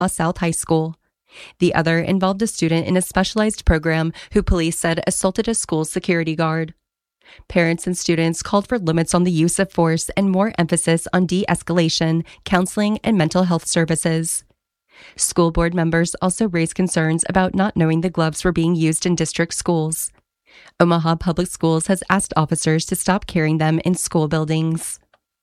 South High School. The other involved a student in a specialized program who police said assaulted a school security guard. Parents and students called for limits on the use of force and more emphasis on de-escalation, counseling, and mental health services. School board members also raised concerns about not knowing the gloves were being used in district schools. Omaha Public Schools has asked officers to stop carrying them in school buildings.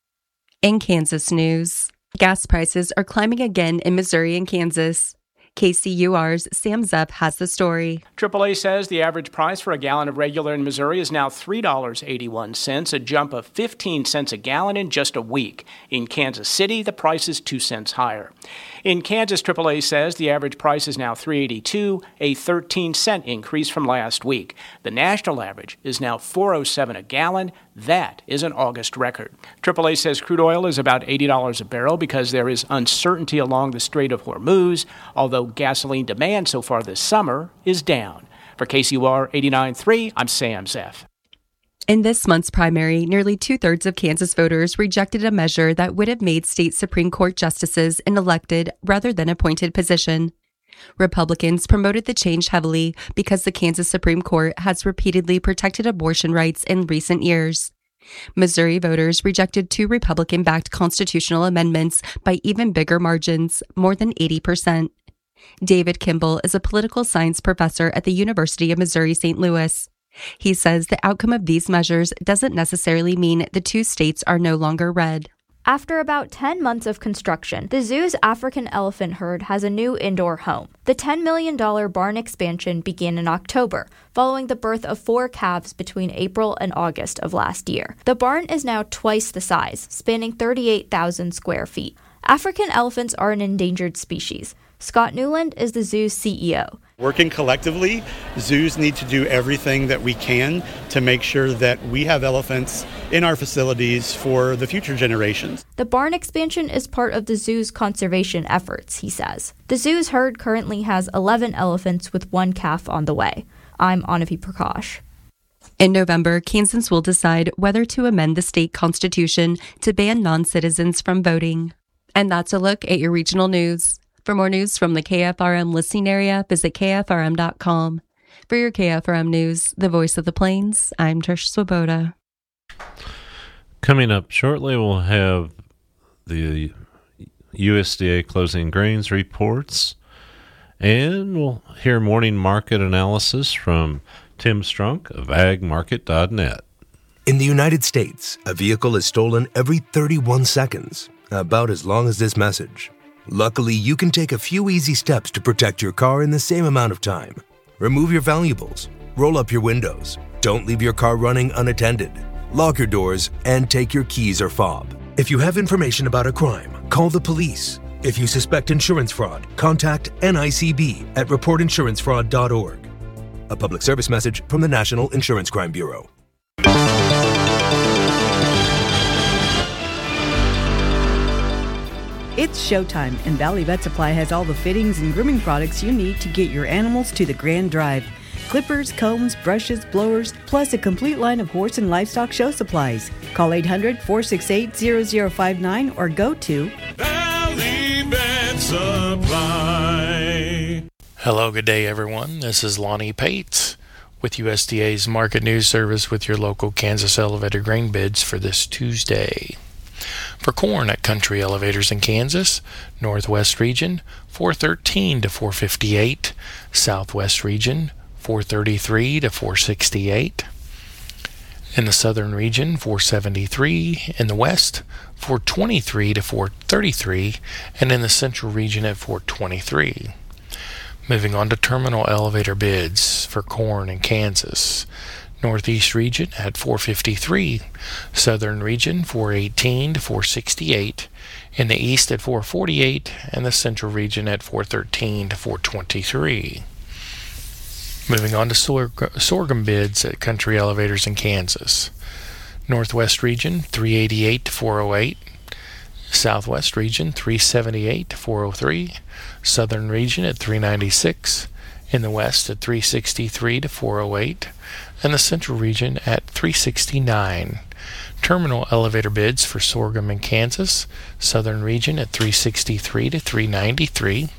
In Kansas news, gas prices are climbing again in Missouri and Kansas. KCUR's Sam Zepp has the story. AAA says the average price for a gallon of regular in Missouri is now $3.81, a jump of 15 cents a gallon in just a week. In Kansas City, the price is 2 cents higher. In Kansas, AAA says the average price is now $3.82, a 13-cent increase from last week. The national average is now $4.07 a gallon. That is an August record. AAA says crude oil is about $80 a barrel because there is uncertainty along the Strait of Hormuz, although gasoline demand so far this summer is down. For KCUR 89.3, I'm Sam Zeff. In this month's primary, nearly two-thirds of Kansas voters rejected a measure that would have made state Supreme Court justices an elected rather than appointed position. Republicans promoted the change heavily because the Kansas Supreme Court has repeatedly protected abortion rights in recent years. Missouri voters rejected two Republican-backed constitutional amendments by even bigger margins, more than 80%. David Kimball is a political science professor at the University of Missouri-St. Louis. He says the outcome of these measures doesn't necessarily mean the two states are no longer red. After about 10 months of construction, the zoo's African elephant herd has a new indoor home. The $10 million barn expansion began in October, following the birth of 4 calves between April and August of last year. The barn is now twice the size, spanning 38,000 square feet. African elephants are an endangered species. Scott Newland is the zoo's CEO. Working collectively, zoos need to do everything that we can to make sure that we have elephants in our facilities for the future generations. The barn expansion is part of the zoo's conservation efforts, he says. The zoo's herd currently has 11 elephants with 1 calf on the way. I'm Anavi Prakash. In November, Kansans will decide whether to amend the state constitution to ban non-citizens from voting. And that's a look at your regional news. For more news from the KFRM listening area, visit KFRM.com. For your KFRM news, the voice of the Plains, I'm Trish Swoboda. Coming up shortly, we'll have the USDA closing grains reports, and we'll hear morning market analysis from Tim Strunk of agmarket.net. In the United States, a vehicle is stolen every 31 seconds, about as long as this message. Luckily, you can take a few easy steps to protect your car in the same amount of time. Remove your valuables, roll up your windows, don't leave your car running unattended, lock your doors, and take your keys or fob. If you have information about a crime, call the police. If you suspect insurance fraud, contact NICB at reportinsurancefraud.org. A public service message from the National Insurance Crime Bureau. It's showtime, and Valley Vet Supply has all the fittings and grooming products you need to get your animals to the grand drive. Clippers, combs, brushes, blowers, plus a complete line of horse and livestock show supplies. Call 800-468-0059 or go to Valley Vet Supply. Hello, good day, everyone. This is Lonnie Pates with USDA's Market News Service with your local Kansas elevator grain bids for this Tuesday. For corn at Country Elevators in Kansas, Northwest Region, $413 to $458. Southwest Region, $433 to $468. In the Southern Region, $473. In the West, $423 to $433. And in the Central Region at $423. Moving on to terminal elevator bids for corn in Kansas. Northeast Region at $453, Southern Region $418 to $468, in the East at $448, and the Central Region at $413 to $423. Moving on to sorghum bids at Country Elevators in Kansas. Northwest Region $388 to $408, Southwest Region $378 to $403, Southern Region at $396, in the West at $363 to $408, and the Central Region at $369. Terminal elevator bids for sorghum in Kansas, Southern Region at $363 to $393,